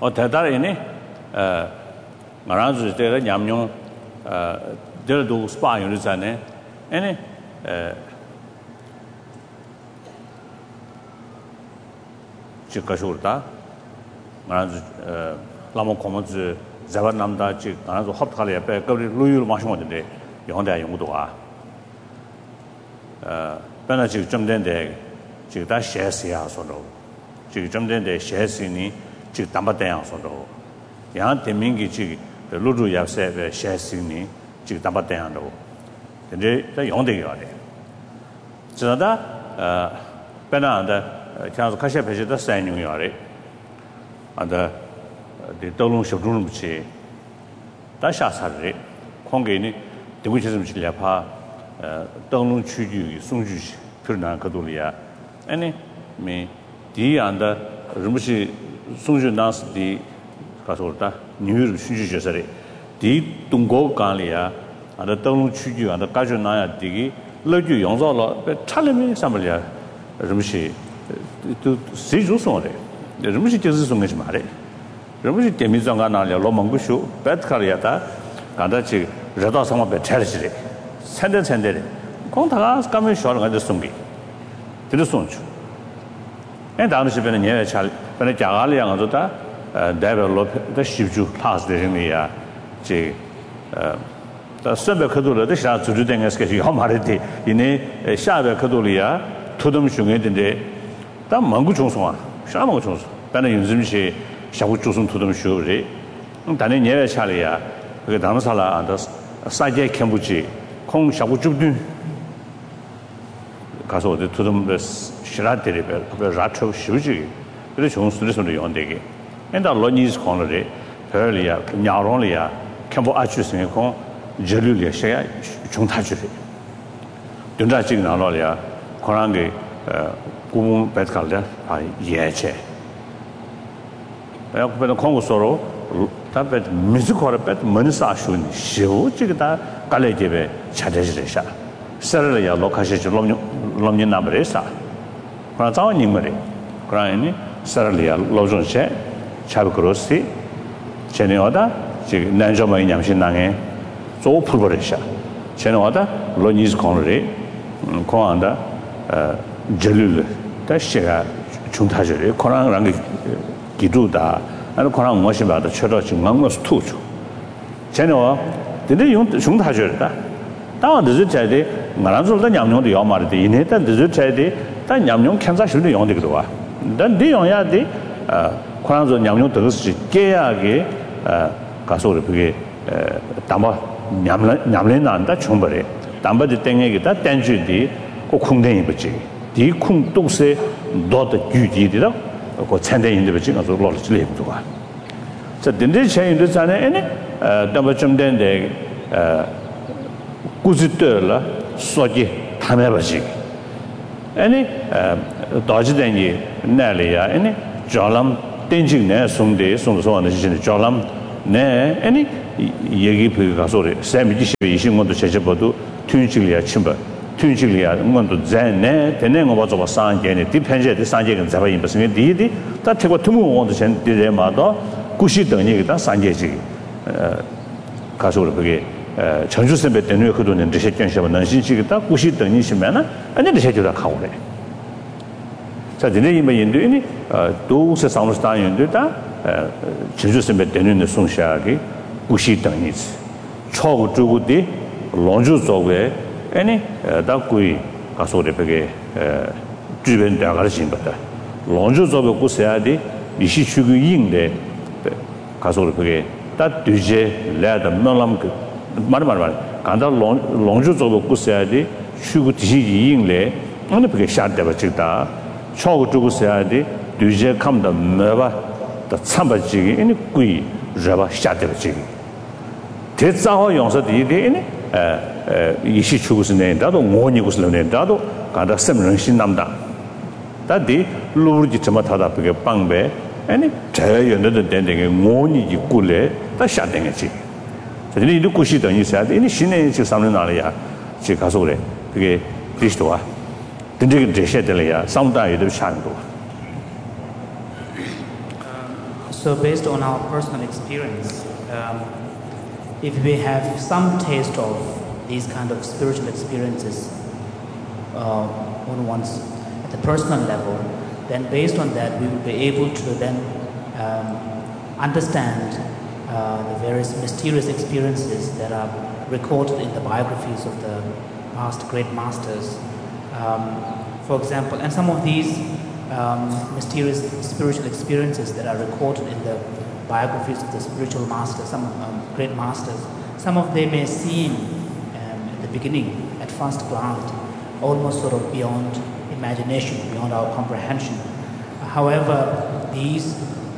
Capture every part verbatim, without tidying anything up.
어 대다리네 어 말아주 때가 냠뇽 어 저도 스파 요리잖아요. 아니 에 지가 쇼르다 말아주 어 라모 코모즈 자바남다 지 말아주 합탈에 옆에 거기 루유를 마시면 되는데 영대 용도가 어 변화 지금 좀 된데 지금 다 셰스야 소로 지금 좀 된데 셰스니 지금 담바대양 소로 양 대민기 지금 루루 약세에 셰스니 지금 담바대양도 근데 다 용대가 돼 저다 어 변화한다 그래서 카시아 배제다 사인용이래 안다 이 돌롱 쇼드룸 붙이 다샤사리 공개니 대구체좀 실려파 어 돌롱 추주 송주시 표현한 거도리야 아니 미 디안다 rum시 송주 나스디 가서다 뉴를 순주셔서리 디 동고 간리야 안다 돌롱 추주 안다 가져 나야 디기 러주 용서로 차림이 삼을야 rum시 또 세주송래 rum시 제스 송게 말해 rum시 때미장가 나려 로망구쇼 배트카리아다 간다치 저도 상마배 차르시리 산데 산데 공타가 가면 쇼를 가져 송기 들을 송주 에 다음시에는 예외 잘 근데 자갈이랑 어쩌다 데벨롭 더 십주 클래스 되는이야 지 어 선배 그도를 다 주주된 것이 요 말이지 이네 샤베 그도리야 토덤 중에인데 다 망구 총송아 샤망구 총송 반은 요즘시 샤구 조선 토덤 쇼리 단에 예외 차리야 그 다음 살아 안다 사제 캠부지 콩 샤구 줍든 가서 어디 토덤 시라데리 그 라초 쇼지 그래 좋은 스트레스로 연대게 엔다 로니스 코너리 별이야 냐론리야 캠부 아추스네 콩 절류리야 셔야 중타주리 연다 지금 나로리야 코란게 어 구문 배트칼데 아 예체 야 그러면 콩고서로 답에 미스코르 배트 먼사슈니 쇼 지금다 갈래제베 찾아지래샤 서르야 로카시 롬 롬니 나브레사 그러나 자원님들이 그러니 서르야 로존셰 차브크로시 제네오다 지금 난조마이 냠신낭에 조 풀버레샤 제네오다 로니스 코너리 코안다 어 절룰 다시가 중타절이 코랑랑 기두다 아니 코랑 무엇이 봐도 쳐도 중앙 것을 투죠 제네오 근데 용 중타절이다 다 늦을 때에 말한줄도 냠용도 요 말이데 이내다 늦을 때에 다 냠용 캔사실도 용되기도 와 난 내용야데 어 코랑조 냠용 더스 깨야게 어 가서 그게 담아 냠래 냠래 난다 충분해 담바지 땡에기다 땡주디 그 콩댕이 버지 디 콩독세 너도 규지디다 그 찬대인데 버지 가서 로르지 레고도 와 자 딘데 차인도 자네 에네 어 담바 좀 된데 어 구지터라 소지 담에 버지 아니 도지dengi 날이야 아니 졸람 땡징네 송데 송소하는 지진 졸람 네 아니 얘기 그 가서래 샘지 이십원도 제접어도 튠질이야 침바 튠질이야 뭔도 젠네 되는 거 봐서 상계네 디펜제데 상계는 잡아인 무슨 디디 다 태고 투무 원도 전 디레마도 구시 등이다 상계지 어 가서래 그게 전주선배 때문에 그도는 대세견시면 난신시겠다 구시 등이시면은 아니 대세주다 가오래 자 근데 이만 인도니 도세 상로스탄 인도다 전주선배 때문에 송샤기 구시 등이지 초고 주고디 론주 쪽에 아니 다구이 가서래 그게 주변 대가를 신봤다 론주 쪽에 구세야디 이시추구 인데 가서래 그게 다 뒤제 레다 명람 그 말 말 말 간다 롱주 쪽도 구세야디 추구 디시 인래 어느 그게 샤데 버치다 초고 주고 세야디 뒤제 감다 메바 다 참바지기 이니 꾸이 저바 샤데 버치기 대자호 용서 디디 이니 에 이시 추구스네 나도 모니구스네 나도 간다 sem런 신남다 다디 루르지 점마타다 그게 빵배 아니 자연의 된데게 모니지 꿀래 다 샤데게지 근데 이 구시 등이 있어야 돼. 이 신의 그 삼는 날이야. 지 가서 그래. 그게 그리스도와 근데 대셔들이야. 상당히도 찬도. So based on our personal experience, um, if we have some taste of these kind of spiritual experiences uh, on one's at the personal level, then based on that we will be able to then um, understand uh, the various mysterious experiences that are recorded in the biographies of the past great masters. Um, for example, and some of these um, mysterious spiritual experiences that are recorded in the biographies of the spiritual masters, some um, great masters, some of them may seem um, at the beginning, at first glance, almost sort of beyond imagination, beyond our comprehension. However, these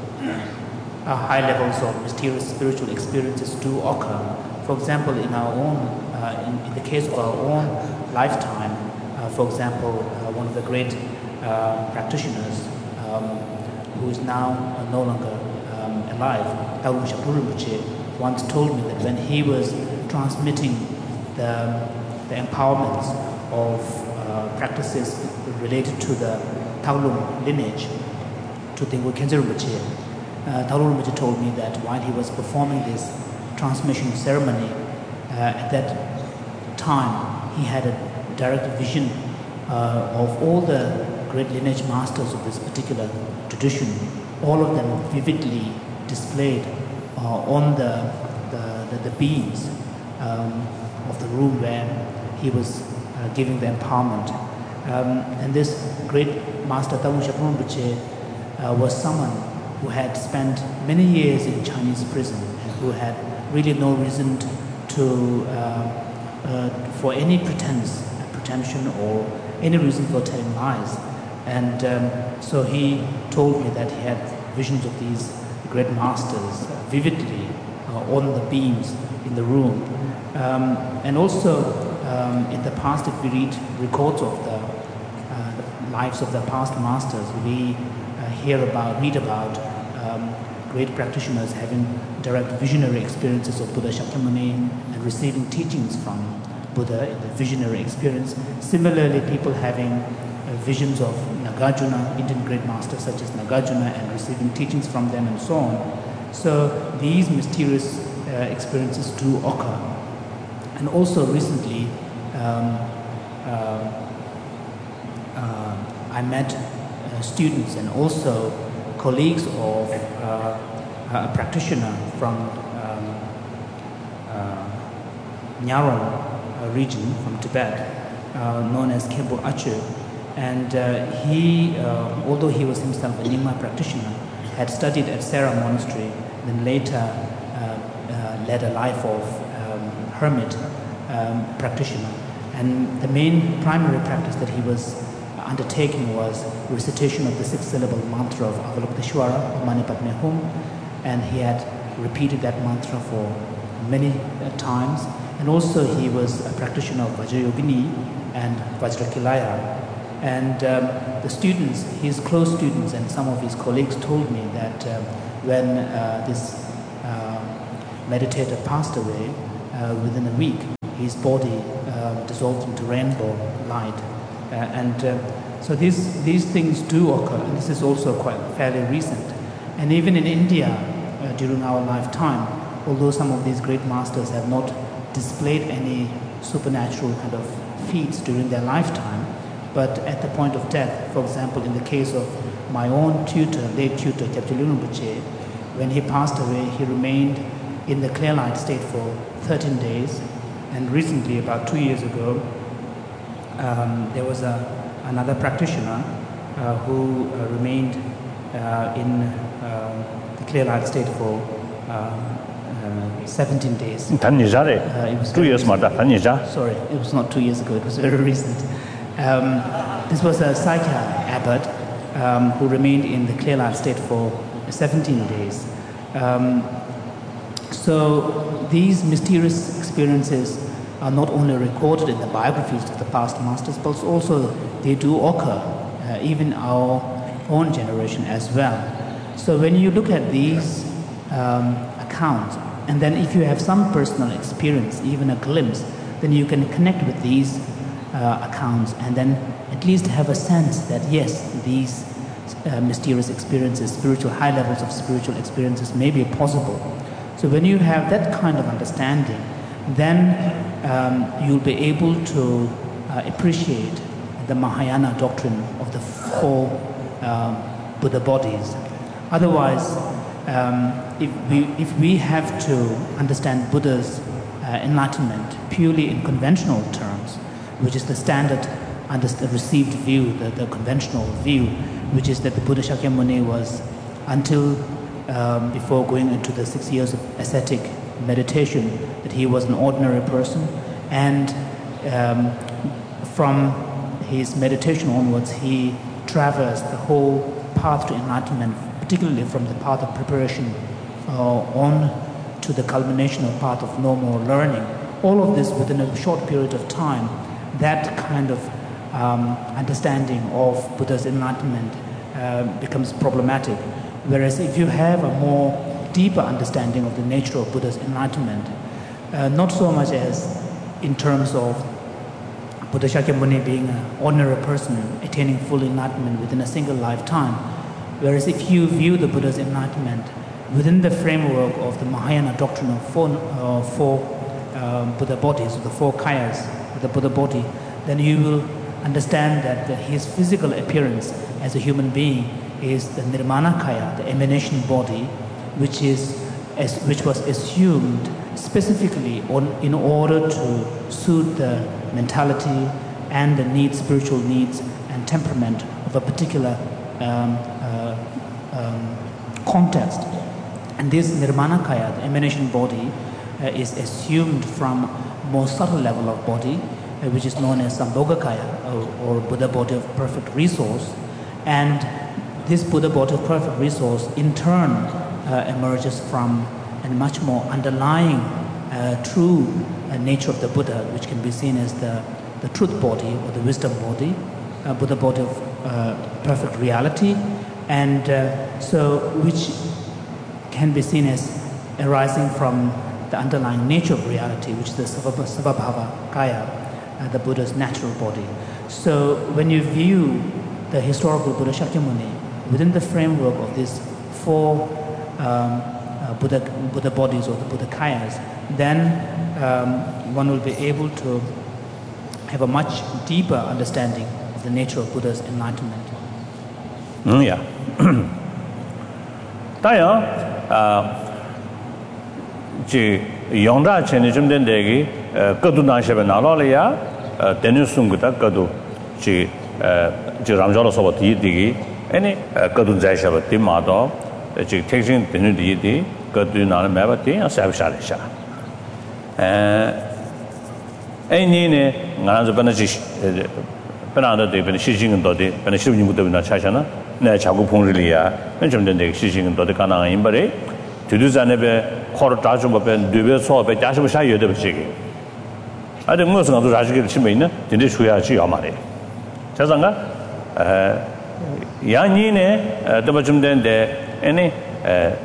uh, high levels of mysterious spiritual experiences do occur. For example, in our own, uh, in, in the case of our own lifetime, uh, for example, uh, one of the great uh, practitioners um, who is now uh, no longer um, alive, Tagum Shakuru Rinpoche, once told me that when he was transmitting the, the empowerments of uh, practices related to the Taulum lineage to Tengku Khyentse Rinpoche, uh, Taulum Rinpoche told me that while he was performing this transmission ceremony, uh, at that time he had a direct vision uh, of all the great lineage masters of this particular tradition, all of them vividly displayed uh, on the, the, the, the beams um, of the room where he was uh, giving the empowerment. Um, and this great master Tagum Shakuru Rinpoche uh, was someone who had spent many years in Chinese prison and who had really no reason to, uh, uh, for any pretense, pretension or any reason for telling lies. And um, so he told me that he had visions of these great masters vividly uh, on the beams in the room. Um, and also um, in the past, if we read records of the, uh, the lives of the past masters, we uh, hear about, read about um, great practitioners having direct visionary experiences of Buddha Shakyamuni and receiving teachings from Buddha in the visionary experience. Similarly, people having uh, visions of Nagarjuna, Indian great masters such as Nagarjuna, and receiving teachings from them and so on. So these mysterious uh, experiences do occur. And also recently, um, uh, uh, I met uh, students and also colleagues of uh, a practitioner from um, uh, Nyaron region, from Tibet, uh, known as Khenpo Achu. And uh, he, uh, although he was himself a Nyingma practitioner, had studied at Sera Monastery, then later uh, uh, led a life of um, hermit um, practitioner. And the main primary practice that he was undertaking was recitation of the six-syllable mantra of Avalokiteshvara, or Mani Padme Hum, and he had repeated that mantra for many uh, times. And also he was a practitioner of Vajrayogini and Vajrakilaya. And um, the students, his close students and some of his colleagues told me that um, when uh, this uh, meditator passed away, uh, within a week, his body uh, dissolved into rainbow light. Uh, and uh, so these, these things do occur, and this is also quite fairly recent. And even in India, uh, during our lifetime, although some of these great masters have not displayed any supernatural kind of feats during their lifetime, but at the point of death, for example, in the case of my own tutor, late tutor, Kyabje Lungten Rinpoche, when he passed away, he remained in the clear light state for thirteen days. And recently, about two years ago, um, there was a, another practitioner uh, who uh, remained uh, in uh, the clear light state for uh, uh, seventeen days. Uh, it was two years, Sorry, it was not two years ago, it was very recent. Um, this was a Sakya abbot um, who remained in the clear light state for seventeen days. Um, so these mysterious experiences are not only recorded in the biographies of the past masters, but also they do occur uh, even our own generation as well. So when you look at these um, accounts, and then if you have some personal experience, even a glimpse, then you can connect with these Uh, accounts and then at least have a sense that yes, these uh, mysterious experiences, spiritual high levels of spiritual experiences may be possible. So when you have that kind of understanding, then um, you'll be able to uh, appreciate the Mahayana doctrine of the four um, Buddha bodies. Otherwise, um, if we if we have to understand Buddha's uh, enlightenment purely in conventional terms, which is the standard under the received view, the, the conventional view, which is that the Buddha Shakyamuni was, until um, before going into the six years of ascetic meditation, that he was an ordinary person, and um, from his meditation onwards, he traversed the whole path to enlightenment, particularly from the path of preparation uh, on to the culmination of path of no more learning. All of this within a short period of time. That kind of um, understanding of Buddha's enlightenment uh, becomes problematic. Whereas if you have a more deeper understanding of the nature of Buddha's enlightenment, uh, not so much as in terms of Buddha Shakyamuni being an ordinary person attaining full enlightenment within a single lifetime, whereas if you view the Buddha's enlightenment within the framework of the Mahayana doctrine of four, uh, four um, Buddha bodies, the four kayas, the Buddha body, then you will understand that the, his physical appearance as a human being is the Nirmana Kaya, the emanation body, which is as, which was assumed specifically on, in order to suit the mentality and the needs, spiritual needs and temperament of a particular um, uh, um, context. And this Nirmana Kaya, the emanation body, uh, is assumed from more subtle level of body, uh, which is known as Sambhogakaya, or, or Buddha body of perfect resource. And this Buddha body of perfect resource in turn uh, emerges from a much more underlying uh, true uh, nature of the Buddha, which can be seen as the, the truth body or the wisdom body, uh, Buddha body of uh, perfect reality, and uh, so which can be seen as arising from the underlying nature of reality, which is the Savabhava Kaya, uh, the Buddha's natural body. So when you view the historical Buddha Shakyamuni within the framework of these four um, uh, Buddha, Buddha bodies or the Buddha Kayas, then um, one will be able to have a much deeper understanding of the nature of Buddha's enlightenment. Mm, yeah. uh, 지 영자 전에 좀 된 데기 거도 나셔be 나라려야 되는 순간다 거도 지 지 ramjalo 디디기 아니 거도 자셔be 디마도 지 택신 되는 디디 거도 나는 매바티 사브샤르샤 에 애니네 나라서 번지 번아도 되는 시징도 돼 번지 시징도 되나 차잖아 내 자고 봉리리야 좀 된 데기 시징도 돼 가능한 임벌이 두두잔에 코를 다좀 법에 뇌에 소업에 자식을 사이에 되듯이 아니 무슨 것도 자식을 치면 있는 근데 줘야지 요 말이에요. 자상가 에 양이네 더 좀 된데 아니 에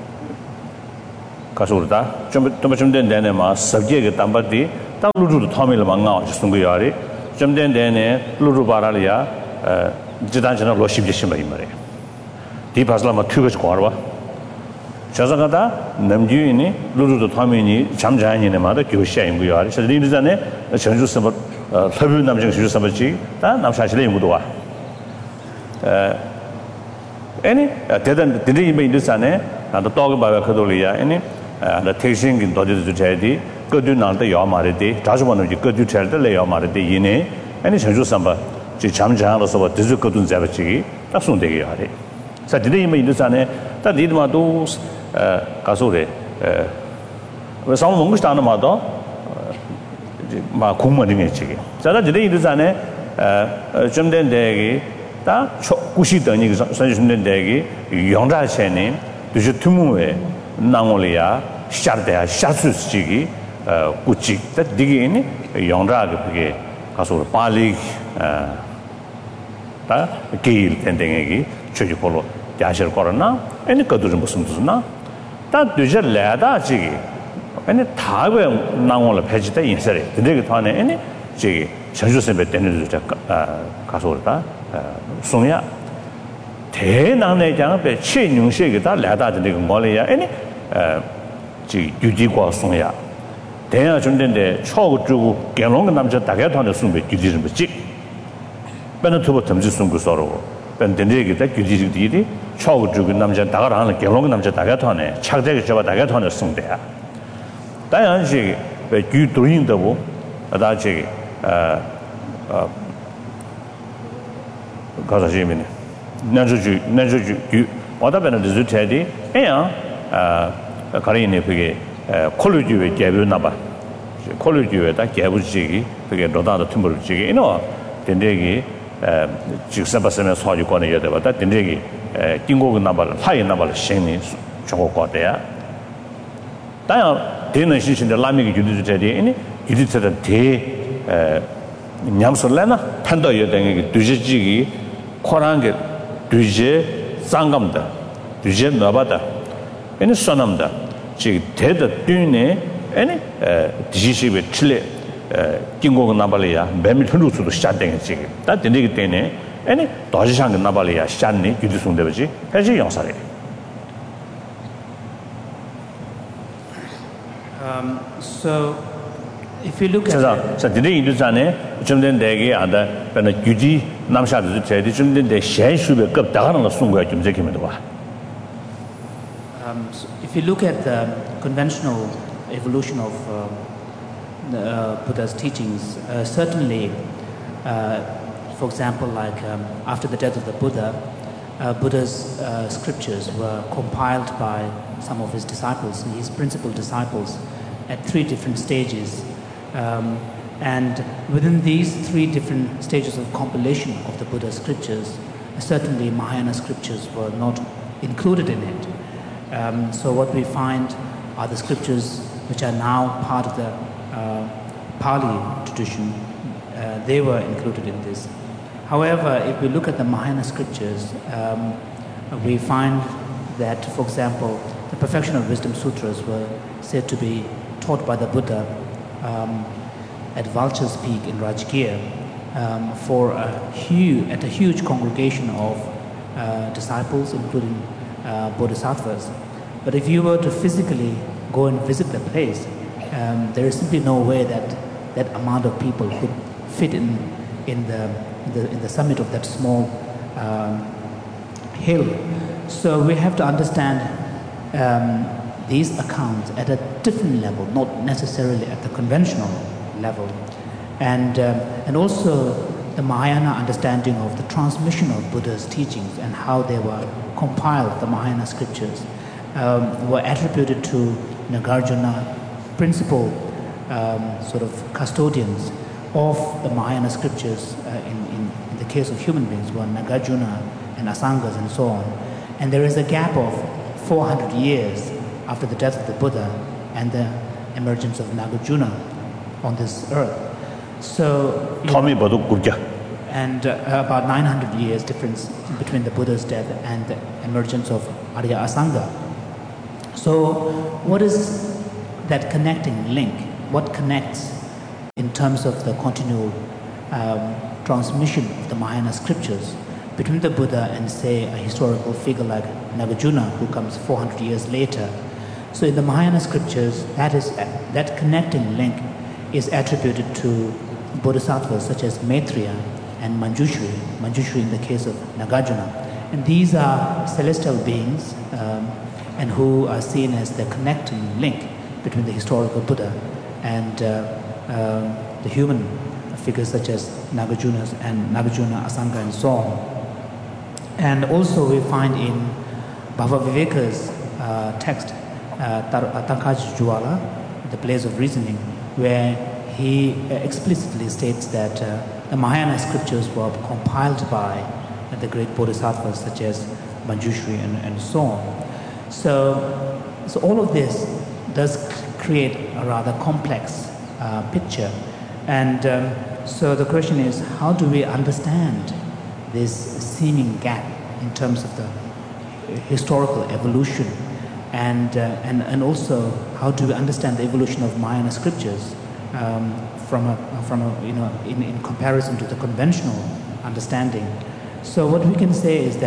가서다 좀좀 된데네 마 subject 담바디 딱 루루도 타밀 망가 싶은 거 야리 좀 된데네 루루 바라리아 에 지단전에 로십지 심이 말이에요. 디바슬라마 튜거스 거와 자자가다 남주인이 루루도 타면이 잠자니네 마다 교시인 거야. 그래서 리드전에 전주서버 서뷰 남정 주서버지 다 남사실의 연구도와 에 아니 대단 드리면 인도산에 나도 떡을 봐야 그돌이야. 아니 나 택싱긴 도저도 제디 거두 나한테 요 말이지 자주만은 거두 찰때 레요 말이지 이네 아니 전주서버 지 잠자로서 드즈 거둔 잡지 딱 손대게 하래. 자 드리면 인도산에 다 리드마도 가소래 에 상무 뭔가 하는 마도 막 공무원이 있지. 자다 저래 이르잖아요. 좀 된 데기 다 구시等이 선생님 데기 영자체님 dus 투무에 나올이야 샤르데야 샤스스지기 어 구치 다 디기니 영자가 그게 가서 빨리 다 게일 텐데기 최주폴로 야실 거라나 아니 그도 좀 무슨 무슨나 다 되저 레다 지기 아니 다에 나올을 배지다 인설이 근데 그 다음에 아니 지기 전주선배 때는 저 가서 그러다 송야 대낭내 장배 최능세가 라다的那个我来呀，哎呢，呃，这有几个送呀，等下中间的超过这个干龙的那么就大概他的送给具体什么级，本来头部他们就送过少了，本等这个在具体这个地的超过这个那么就大概让干龙的那么就大概他呢，差这个就把大概他的送的呀，当然是被举多人的不，啊，大这个呃呃，搞啥些没呢？那就就那就就就我那边的就是台的，哎呀，呃，可能呢，这个呃，考虑就会改变那吧，考虑就会他改不这个，这个老大的听不这个，因为等这个呃，就三八三面差距高的有的吧，但等这个呃，经过个那吧，他也那吧的心理全国高的呀。当然，电脑信息的拉面个就是在的，因为就是在的台呃，伢们说来呢，看到有等个对这几个扩张个。对接상감다对接나바다 얘는 선남다 즉 대다 뒤에 얘는 에 디시베 칠레 에 긴고가 나발이야 매미 틀루스도 시작된 게 다 되기 때문에 얘는 도시상 그 나발이야 시작네 유지송대 버지 해지 영사래 um so if you look at 자, 자, 근데 이 전에 좀 된 대게 안다. 변은 유지 남샤도 제대 좀 된데 셴슈베 급 다가는 거 순거야 좀 제기면 돼 봐. Um so if you look at the conventional evolution of uh, the, uh, Buddha's teachings, uh, certainly uh, for example like um, after the death of the Buddha, uh, Buddha's uh, scriptures were compiled by some of his disciples, his principal disciples at three different stages. Um, and within these three different stages of compilation of the Buddha's scriptures, certainly Mahayana scriptures were not included in it. Um, so what we find are the scriptures which are now part of the uh, Pali tradition. Uh, they were included in this. However, if we look at the Mahayana scriptures, um, we find that, for example, the Perfection of Wisdom Sutras were said to be taught by the Buddha Um, at Vulture's Peak in Rajgir um, for a huge, at a huge congregation of uh, disciples, including uh, bodhisattvas. But if you were to physically go and visit the place, um, there is simply no way that that amount of people could fit in in the in the, in the summit of that small um, hill. So we have to understand um, these accounts at a different level, not necessarily at the conventional level. And, um, and also the Mahayana understanding of the transmission of Buddha's teachings and how they were compiled, the Mahayana scriptures, um, were attributed to Nagarjuna, principal um, sort of custodians of the Mahayana scriptures uh, in, in, in the case of human beings were Nagarjuna and Asangas and so on. And there is a gap of four hundred years after the death of the Buddha and the emergence of Nagarjuna on this earth. So, and uh, about nine hundred years difference between the Buddha's death and the emergence of Arya Asanga. So what is that connecting link? What connects in terms of the continual um, transmission of the Mahayana scriptures between the Buddha and, say, a historical figure like Nagarjuna, who comes four hundred years later? So in the Mahayana scriptures, that is that connecting link is attributed to bodhisattvas such as Maitreya and Manjushri, Manjushri in the case of Nagarjuna. And these are celestial beings um, and who are seen as the connecting link between the historical Buddha and uh, uh, the human figures such as Nagarjuna and Nagarjuna, Asanga and so on. And also we find in Bhava Viveka's uh, text, Uh, Tankaj Juala, The Place of Reasoning, where he uh, explicitly states that uh, the Mahayana scriptures were compiled by uh, the great bodhisattvas such as Manjushri and, and so on. So, so all of this does create a rather complex uh, picture. And um, so the question is, how do we understand this seeming gap in terms of the historical evolution? And, uh, and, and also, how do we understand the evolution of Mahayana scriptures um, from, a, from a, you know, in, in comparison to the conventional understanding? So what we can say is that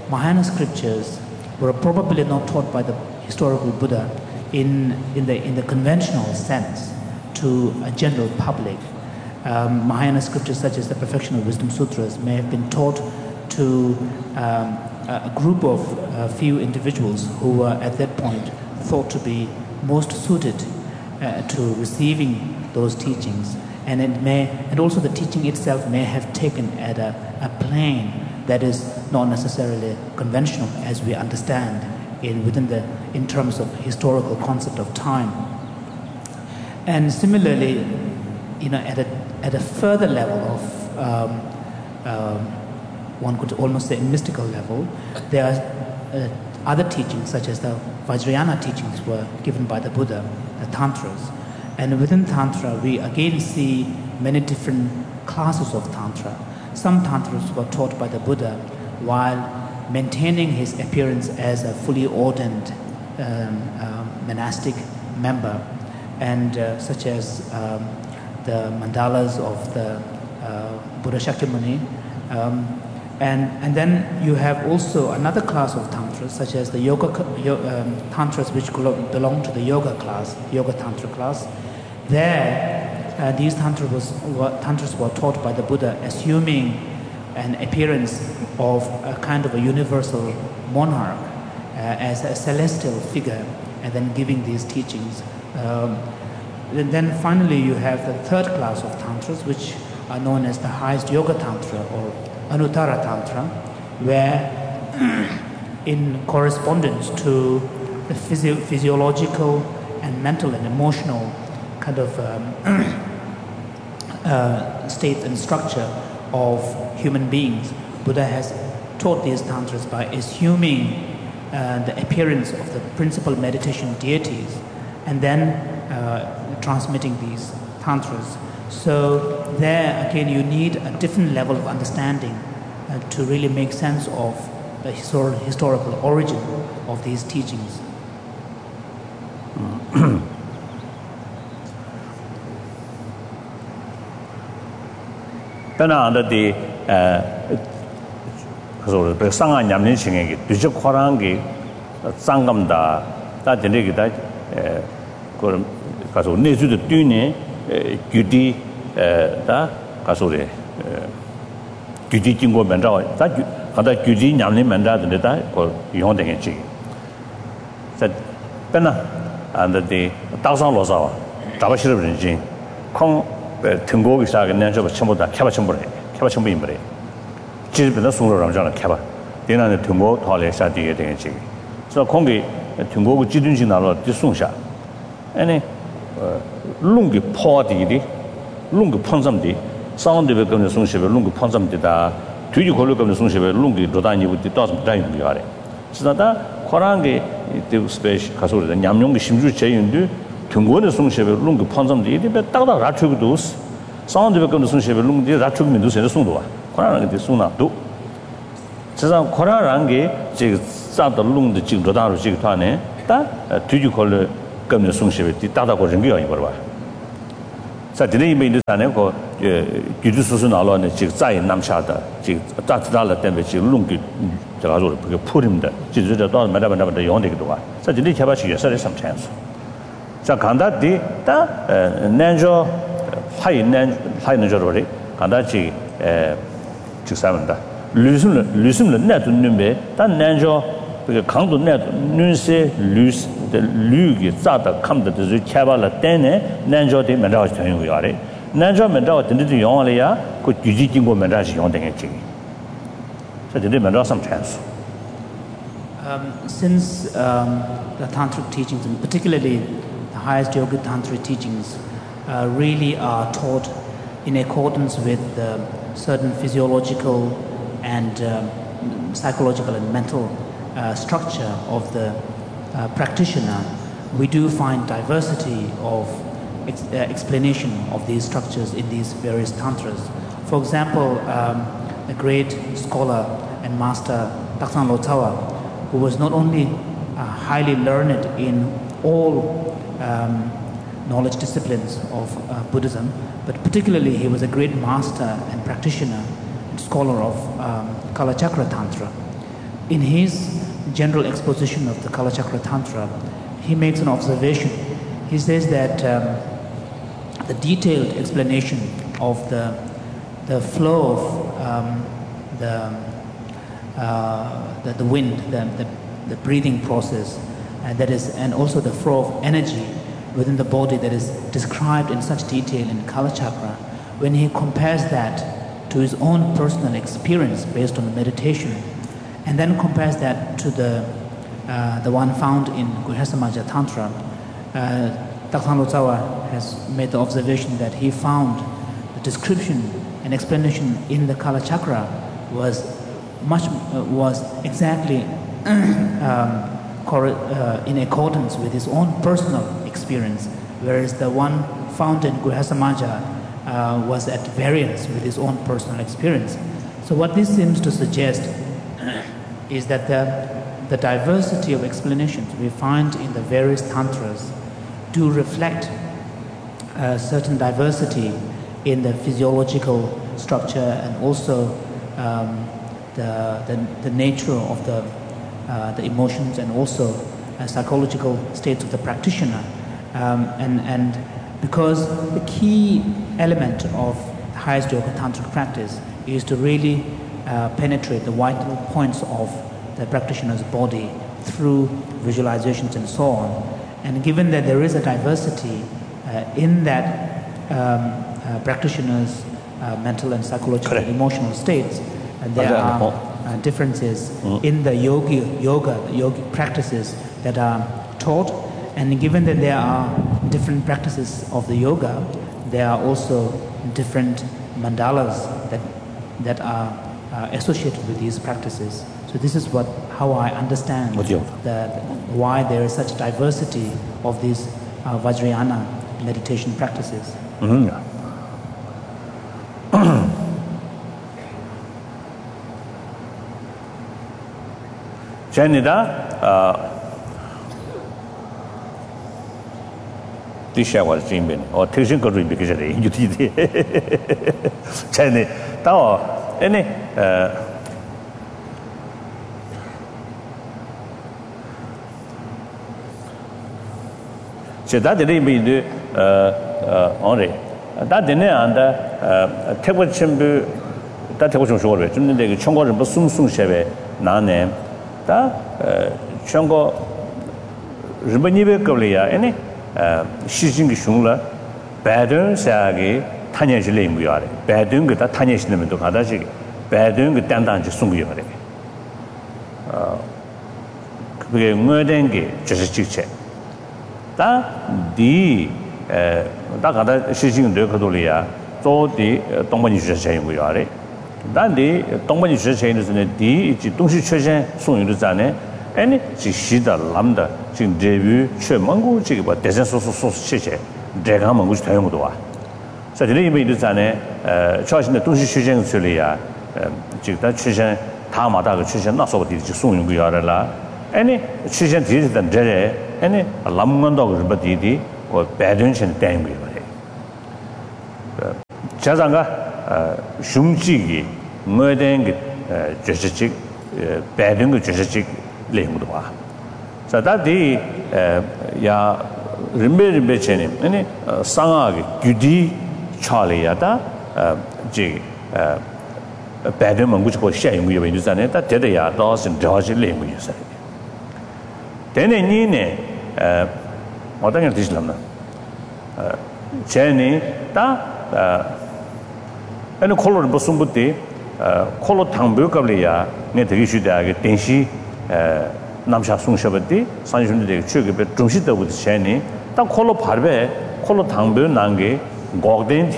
Mahayana scriptures were probably not taught by the historical Buddha in, in, the, in the conventional sense to a general public. Um, Mahayana scriptures such as the Perfection of Wisdom Sutras may have been taught to um, a group of uh, few individuals who were at that point thought to be most suited uh, to receiving those teachings, and it may, and also the teaching itself may have taken at a, a plane that is not necessarily conventional as we understand in within the in terms of historical concept of time. And similarly, you know, at a at a further level of um, um, one could almost say mystical level, there are uh, other teachings such as the Vajrayana teachings were given by the Buddha, the Tantras. And within Tantra, we again see many different classes of Tantra. Some Tantras were taught by the Buddha while maintaining his appearance as a fully ordained um, uh, monastic member, and uh, such as um, the mandalas of the uh, Buddha Shakyamuni. Um, and, and then you have also another class of Tantras, such as the yoga um, Tantras, which belong to the yoga class, yoga Tantra class. There, uh, these tantras, was, were, tantras were taught by the Buddha, assuming an appearance of a kind of a universal monarch uh, as a celestial figure, and then giving these teachings. Um, and then finally, you have the third class of tantras, which are known as the highest yoga tantra or Anuttara Tantra, where in correspondence to the physio physiological and mental and emotional kind of um, uh, state and structure of human beings, Buddha has taught these tantras by assuming uh, the appearance of the principal meditation deities and then uh, transmitting these tantras. So there again you need a different level of understanding uh, to really make sense of the histor historical origin of these teachings. Pena anda di kaso pe sanga nyamni chinge gi duje khorang gi sangam da ta dene gi da ko kaso neju de tune gyudi da kaso re gyudi jinggo menja da kada gyudi nyamni menja de da ko yong de chi sa pena anda di ta sang lo sa da ba shi de jin kong 등고기 시작은 내가 전부 다 캐바 전부래. 캐바 전부 임버래. 집에다 송로랑 저는 캐바. 대나는 등고 토할에 사디게 되겠지. 그래서 공기 등고고 지든지 나로 뒤송샤. 아니 어 룽기 포디디 룽기 펀섬디 사운드베 검는 송시베 룽기 펀섬디다. 뒤지 걸로 검는 송시베 룽기 로다니부터 또 다니 비가래. 지나다 코랑게 이 스페이스 가서를 냠용기 심주 제인도 등고는 송시베 룽기 펀섬디 이데 딱다 라트고도 사운드베 검는 송시베 룽디 라트고민도 세는 송도와. 코랑게 송나도 지상 코랑게 제 사도 룽디 지금 로다로 지금 타네. 다 뒤지 걸로 검는 송시베 따다고 rengi 요 이거 봐. 자, 드네 이메인도 사네 고 규주수수 나로네 지금 자이 남샤다 지금 따뜻하다 때문에 지금 룽기 제가 저 그게 풀입니다. 지금 저 마다마다 용되기도 와. 자, 드네 개발시 예설에 삼천수. 자, 간다디 다 nenjo 하이 nen 하이 nenjo로리 간다지 에 직사문다. 류숨을 류숨을 내도 눈에 다 nenjo 그 강도 내도 눈세 류스 류기 자다 감다 저 개발을 때네 nenjo데 만들어 주는 거야래. nenjo 만들어 된데 용어래야 그 규지经过 만들어 용되겠지. 자, 근데 만들어 삼천수. Um, since um, the tantric teachings, and particularly the highest yogic tantric teachings, uh, really are taught in accordance with the certain physiological and um, psychological and mental uh, structure of the uh, practitioner, we do find diversity of ex uh, explanation of these structures in these various tantras. For example, um, a great scholar and master Taksang Lotsawa, who was not only uh, highly learned in all um, knowledge disciplines of uh, Buddhism, but particularly he was a great master and practitioner and scholar of um, Kalachakra Tantra. in his general exposition of the Kalachakra Tantra, he makes an observation. He says that um, the detailed explanation of the the flow of um, the, uh, the the wind, the, the, the breathing process, and that is, and also the flow of energy within the body that is described in such detail in Kalachakra, when he compares that to his own personal experience based on the meditation, and then compares that to the uh, the one found in Guhyasamaja Tantra, uh, Daksan Lotsawa has made the observation that he found the description and explanation in the Kalachakra was much uh, was exactly um, uh, in accordance with his own personal experience, whereas the one found in Guhyasamaja uh, was at variance with his own personal experience. So what this seems to suggest is that the, the diversity of explanations we find in the various tantras do reflect a certain diversity in the physiological structure and also um, the, the, the nature of the, uh, the emotions and also uh, psychological states of the practitioner. Um, and, and because the key element of the highest yoga tantric practice is to really uh, penetrate the vital points of the practitioner's body through visualizations and so on. And given that there is a diversity uh, in that um, uh, practitioner's uh, mental and psychological and emotional states, and there are uh, differences mm. in the yogi, yoga, the yogic practices that are taught, and given that there are different practices of the yoga, there are also different mandalas that, that are uh, associated with these practices. So this is what how I understand the, the, why there is such diversity of these uh, Vajrayana meditation practices. Mm-hmm. Janida Tisha was dreaming or teaching could be because you did Jenny Tao any uh So that didn't mean the only that didn't and uh take what chimbu that take what show it. You know, the Chongo and Basum Sung Shebe, Nane, that Chongo Ribanibe Korea, any Shijing Shungla, Badun Sagi, Tanya Jilim, we are Badung, that Tanya Shim to Hadaji, Badung, Dandan Sungi. Uh, Murdengi, just a chick. 다 디 다가다 시징 르카돌이야 조디 동반이 주제인 거야래 단디 동반이 주제인은 디 이 동시 최신 소유를 자네 아니 지시다 람다 지금 데뷔 최망고 지금 뭐 대선 소소 소소 체제 내가 먹고 싶다는 것도 와 사실은 이미 자네 어 최신의 동시 최신 소리야 지금 다 최신 다마다 그 최신 나서 어디 지 소유 거야라 아니 최신 뒤에다 데레 아니 람건도 그버디디 그 배전신 땡이 그래. 자장가 슝지기 뭐된 게 저식 배든 거 저식 내용도 봐. 자 다디 야 림베림베 체님 아니 상하게 규디 차리야다 지 배든 뭔가 그 시행이 왜 이러잖아요. 다 대대야 도선 저지 내용이 있어요. 되네 니네 어 어떤 게 되실랍나 어 제니 다 아니 콜로를 무슨 부터 어 콜로 당부급이야 내 되게 쉬다게 den시 어 남샤 송셔버디 산준데 최근에 중시더부터 제니 딱 콜로 바르베 콜로 당부 난게 고된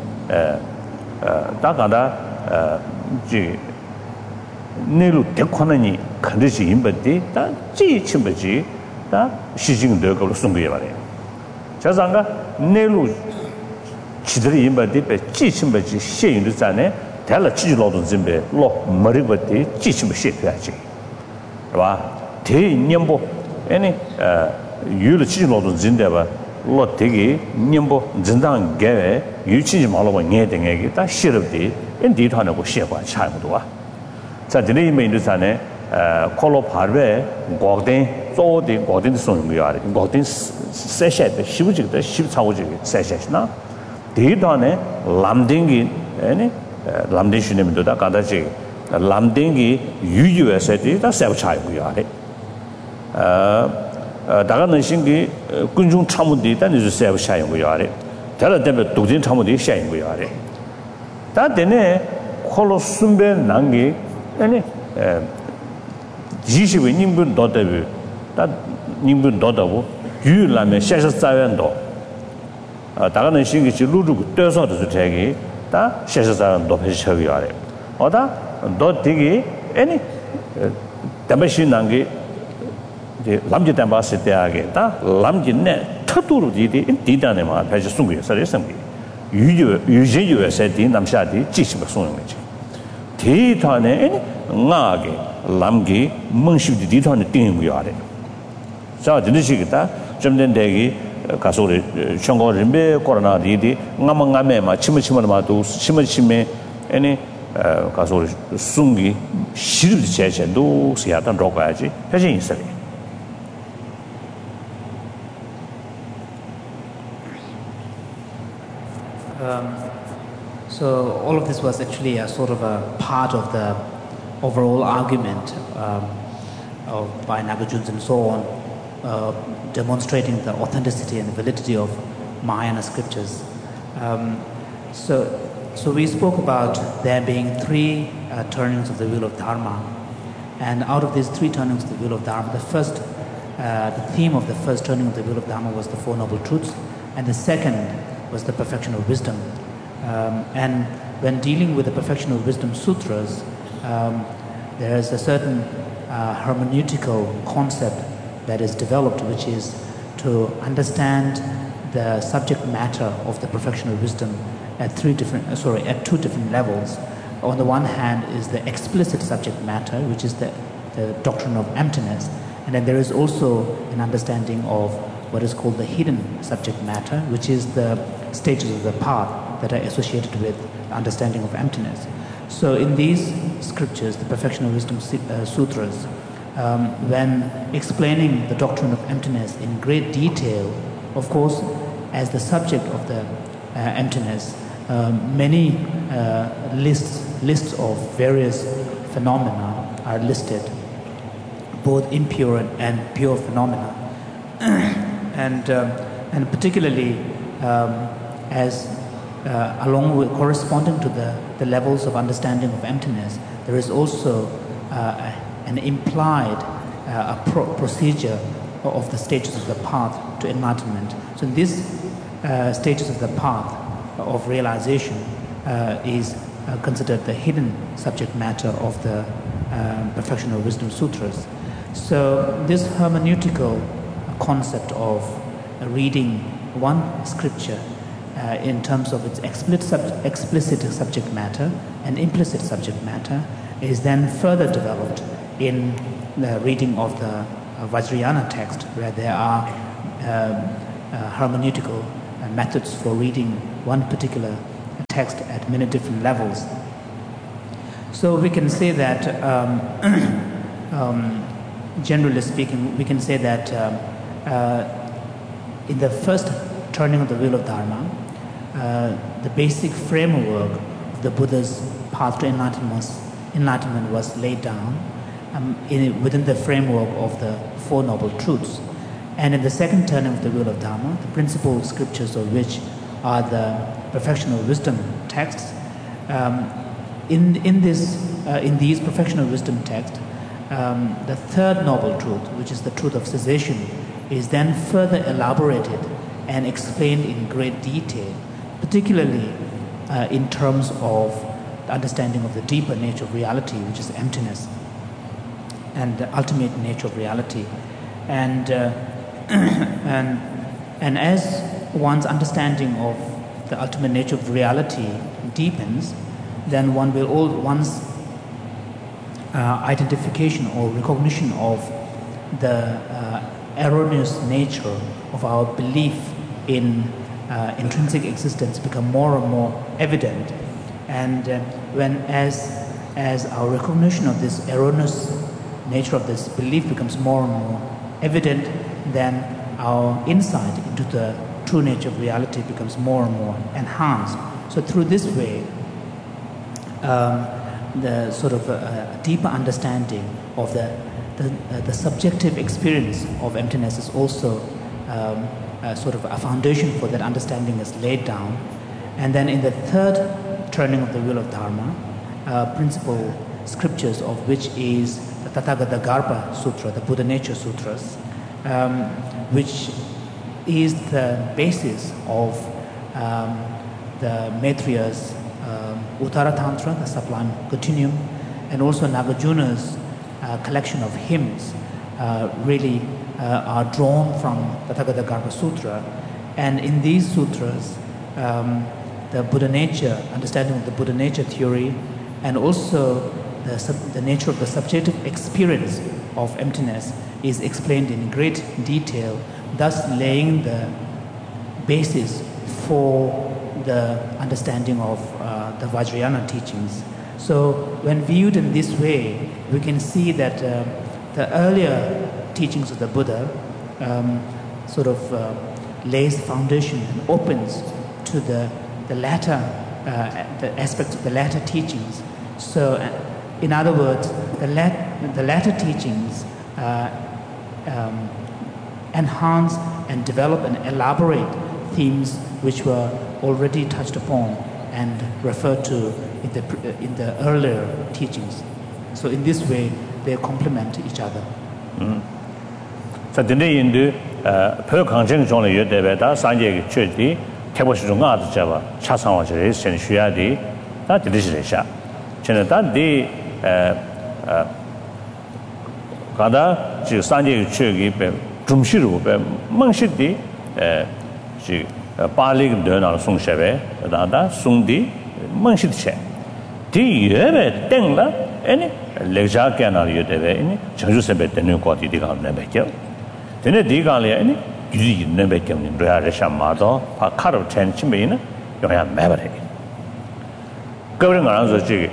어 다가다 어지 내로 대권하니 컨디션 임버디 다 지침버지 다 시징 되고 숨겨야 말이에요. 자상가 내로 지들이 임버디 배 지침버지 시행도 자네 달라 지로도 준비 로 머리버디 지침버 시켜야지. 봐. 대년보 아니 어 유를 지로도 준대봐 로 되게 년보 전당 개에 유치지 말고 내 등에게 다 싫어디 인디도 하는 거 시행과 차이도 와. 자, 드네임에 있는 산에 콜로 파르베 고든 조디 고든 손무야리 고든 세셰데 시부지데 시부차고지 세셰나 데이터네 람딩기 아니 람딩슈네면도다 가다지 람딩기 유유에서디 다 세부차고야리 어 다가는 신기 군중 참무디 단지 세부차고야리 다른 때문에 독진 참무디 샤고야리 다 되네 콜로 숨베 난기 아니 지시의 님분 도대비 다 님분 도다고 유라면 샤샤자연도 아 다가는 신기 루루고 떼서도 되게 다 샤샤자연도 배셔야 돼 어다 너 되게 아니 담배신 난게 이제 남지 담바스 때하게 다 남지네 터도로 디디 디다네 마 배시 숨고 서래성기 유유 유제유에서 디 남샤디 지시가 손는 거지 데이터네 나게 람기 멍시디 디터네 띵무야래 자 진리시기다 좀된 대기 가소리 청고림베 코로나 디디 나망가메마 치무치무마도 치무치메 아니 가소리 숨기 시르디 제제도 시야단 로가야지 해진 있어요. Um, so all of this was actually a sort of a part of the overall argument um, of, by Nagarjuna and so on, uh, demonstrating the authenticity and the validity of Mahayana scriptures. Um, so, so we spoke about there being three uh, turnings of the wheel of Dharma, and out of these three turnings of the wheel of Dharma, the first, uh, the theme of the first turning of the wheel of Dharma was the Four Noble Truths, and the second was the perfection of wisdom. Um, and when dealing with the perfection of wisdom sutras, um, there is a certain uh, hermeneutical concept that is developed, which is to understand the subject matter of the perfection of wisdom at three different, uh, sorry, at two different levels. On the one hand is the explicit subject matter, which is the, the doctrine of emptiness, and then there is also an understanding of what is called the hidden subject matter, which is the stages of the path that are associated with understanding of emptiness. So in these scriptures, the Perfection of Wisdom uh, Sutras, um, when explaining the doctrine of emptiness in great detail, of course, as the subject of the uh, emptiness, um, many uh, lists, lists of various phenomena are listed, both impure and pure phenomena. and, um, and particularly um, as uh, along with corresponding to the, the levels of understanding of emptiness, there is also uh, an implied uh, a pro- procedure of the stages of the path to enlightenment. So in these uh, stages of the path of realization uh, is uh, considered the hidden subject matter of the uh, Perfection of Wisdom Sutras. So this hermeneutical concept of uh, reading one scripture uh, in terms of its explicit, sub- explicit subject matter and implicit subject matter is then further developed in the reading of the uh, Vajrayana text, where there are um, uh, hermeneutical uh, methods for reading one particular text at many different levels. So we can say that, um, um, generally speaking, we can say that um, uh, in the first turning of the wheel of Dharma, uh, the basic framework of the Buddha's path to enlightenment, enlightenment was laid down um, in, within the framework of the Four Noble Truths. And in the second turning of the wheel of Dharma, the principal scriptures of which are the Perfection of Wisdom texts, um, in, in, this, uh, in these Perfection of Wisdom texts, um, the third noble truth, which is the truth of cessation, is then further elaborated and explained in great detail, particularly uh, in terms of the understanding of the deeper nature of reality, which is emptiness, and the ultimate nature of reality. And, uh, and, and as one's understanding of the ultimate nature of reality deepens, then one will all, one's uh, identification or recognition of the uh, erroneous nature of our belief in uh, intrinsic existence become more and more evident. And uh, when as as our recognition of this erroneous nature of this belief becomes more and more evident, then our insight into the true nature of reality becomes more and more enhanced. So through this way, um, the sort of a, a deeper understanding of the the, uh, the subjective experience of emptiness is also um, uh, sort of a foundation for that understanding is laid down. And then in the third turning of the wheel of Dharma, uh, principal scriptures of which is the Tathagata Garpa Sutra, the Buddha Nature Sutras, um, which is the basis of um, the Maitriya's um, Uttara Tantra, the Sublime Continuum, and also Nagarjuna's uh, collection of hymns uh, really uh, are drawn from the Tathagata Garpa Sutra. And in these sutras, um, the Buddha nature, understanding of the Buddha nature theory, and also the, sub, the nature of the subjective experience of emptiness is explained in great detail, thus laying the basis for the understanding of uh, the Vajrayana teachings. So when viewed in this way, we can see that uh, the earlier teachings of the Buddha um, sort of uh, lays the foundation and opens to the, the latter uh, the aspects of the latter teachings. So uh, in other words, the, lat- the latter teachings uh, um, enhance and develop and elaborate themes which were already touched upon and referred to in the, in the earlier teachings. So in this way, they complement each other. So today in the per conjunction zone you debe da sanje ge chudi tebo shi zhong a de jaba cha sang wa zhe shen xu ya de da de shi sha chen da de呃呃ga da ji sanje ge chu ge be zhong shi ru be meng shi de呃ji ba li ge de na song she be da da song de meng shi de che di yue be deng la any le ja ge na yue de be any cheng ju se be de ne ko di de ga ne be ge Then the Gale any you never came in Rashamado, a car of ten chimney, you have maverick. Going around the jig,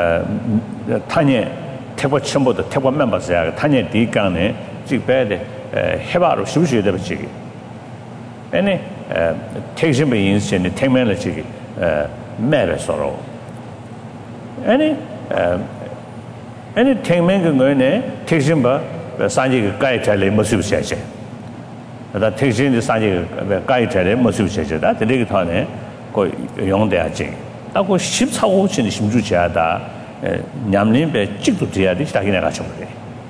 Tanya Tebo Chimbo, the Tebo members there, Tanya D. Gane, Jig Bed, Hebar of Sushi the Jig. Any takes him in the ten minute jig, Mary sorrow. Any any ten men going there, takes him by Sanji Guy Tele Mosu Session. That takes in the Sanji Guy Tele Mosu Session, that the Lig Tone go young there. That was ships how in the Shimjucha, Yamlin, Chikutia, this Takinagachum.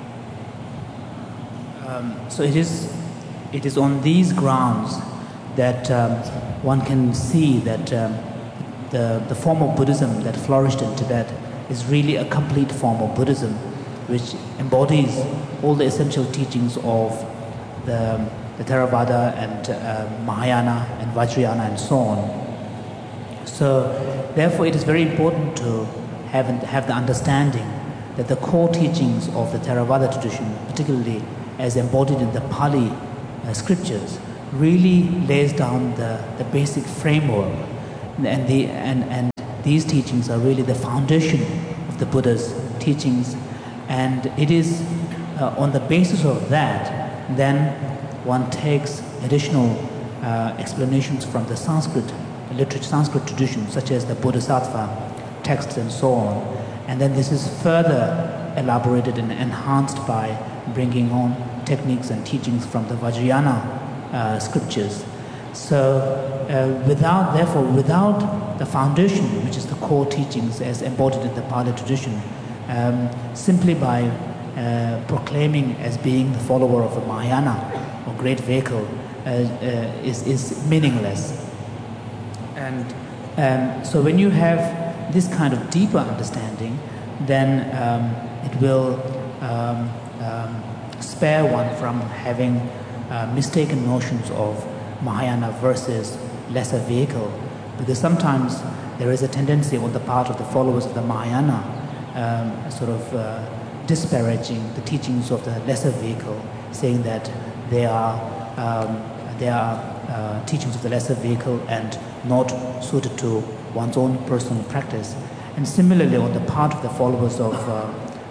So it is, it is on these grounds that um, one can see that um, the, the form of Buddhism that flourished in Tibet is really a complete form of Buddhism, which embodies all the essential teachings of the, the Theravada and uh, Mahayana and Vajrayana and so on. So therefore it is very important to have, have the understanding that the core teachings of the Theravada tradition, particularly as embodied in the Pali uh, scriptures, really lays down the, the basic framework, and, the, and, and these teachings are really the foundation of the Buddha's teachings. And it is uh, on the basis of that, then one takes additional uh, explanations from the Sanskrit literature, Sanskrit tradition, such as the Bodhisattva texts and so on. And then this is further elaborated and enhanced by bringing on techniques and teachings from the Vajrayana uh, scriptures. So uh, without, therefore, without the foundation, which is the core teachings as embodied in the Pali tradition, Um, simply by uh, proclaiming as being the follower of a Mahayana or great vehicle uh, uh, is, is meaningless. And um, so when you have this kind of deeper understanding, then um, it will um, um, spare one from having uh, mistaken notions of Mahayana versus lesser vehicle, because sometimes there is a tendency on the part of the followers of the Mahayana Um, sort of uh, disparaging the teachings of the lesser vehicle, saying that they are um, they are uh, teachings of the lesser vehicle and not suited to one's own personal practice. And similarly, on the part of the followers of uh,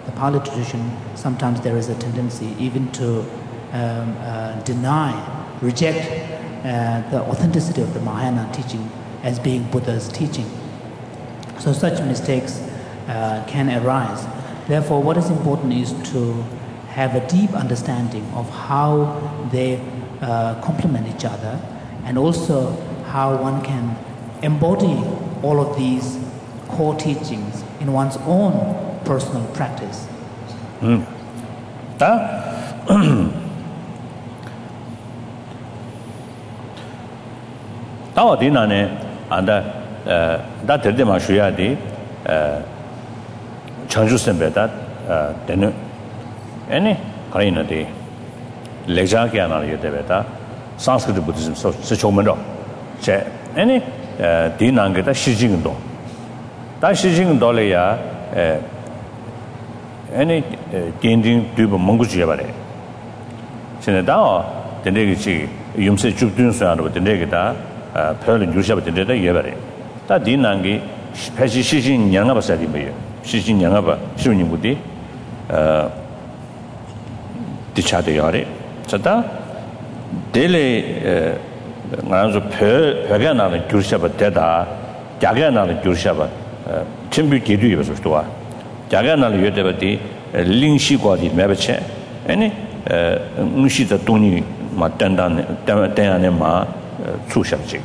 the Pali tradition, sometimes there is a tendency even to um, uh, deny, reject uh, the authenticity of the Mahayana teaching as being Buddha's teaching. So such mistakes uh, can arise. Therefore, what is important is to have a deep understanding of how they uh, complement each other, and also how one can embody all of these core teachings in one's own personal practice. Mm. Da Tawa nane anda da terde ma shuya di changju sembe da denu ene karina di leja ke ana ye de da Sanskrit Buddhism so se chomen do che ene di nang ge da shi jing do da shi jing do le ya ene din din du bo mong ju ya ba le sene da de ne ge chi yum se ju dun so ya do de ne ge da 별은 유시하게 되다 예발에 다 디난게 패시 시신 양아바 사디 뭐예요 시신 양아바 시우님 부디 어 디차데 야래 저다 델레 나서 별 별게 나는 유시하바 되다 자게 나는 유시하바 준비 기류에 버서 또 와. 자게 나는 요데바디 링시과디 매버체 아니 응시다 돈이 맞단단 때안에 마 추셔지.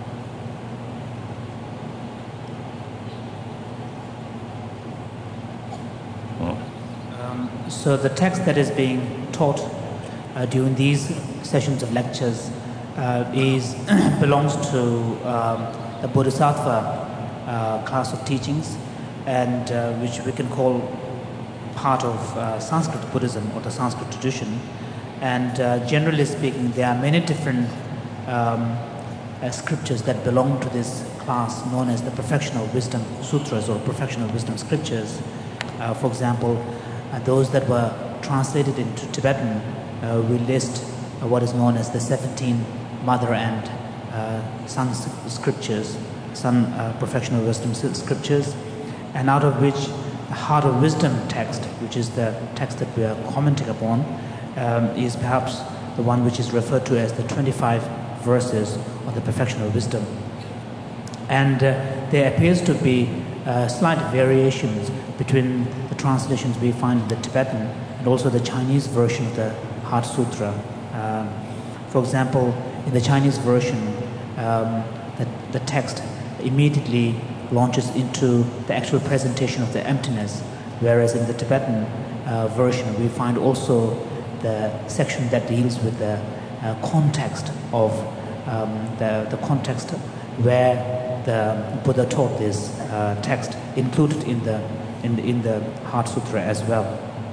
So the text that is being taught uh, during these sessions of lectures uh, is belongs to um, the Bodhisattva uh, class of teachings, and uh, which we can call part of uh, Sanskrit Buddhism or the Sanskrit tradition. And uh, generally speaking, there are many different um, uh, scriptures that belong to this class, known as the Perfectional Wisdom Sutras or Perfectional Wisdom Scriptures. Uh, for example, Uh, those that were translated into Tibetan, uh, we list uh, what is known as the seventeen mother and uh, son scriptures, son uh, perfectional wisdom scriptures, and out of which the Heart of Wisdom text, which is the text that we are commenting upon, um, is perhaps the one which is referred to as the twenty-five verses of the perfectional wisdom. And uh, there appears to be uh, slight variations between the translations we find in the Tibetan and also the Chinese version of the Heart Sutra. Um, for example, in the Chinese version, um, the, the text immediately launches into the actual presentation of the emptiness, whereas in the Tibetan uh, version we find also the section that deals with the uh, context of um, the, the context where the Buddha taught this uh, text, included in the in the, in the Heart Sutra as well.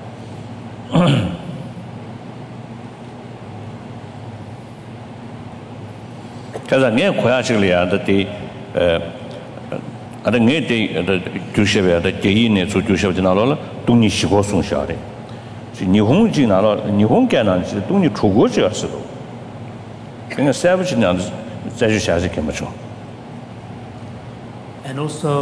Kaza nge khoya chigli ya da ti eh ada nge de da jushebe da geyi ne su jushebe de na lo dongni shigo song sha de. Ji nihon ji na lo nihon ge na ji dongni chugo ji ya shi do. Gen ge savage na zai ju sha ji ke ma chong. And also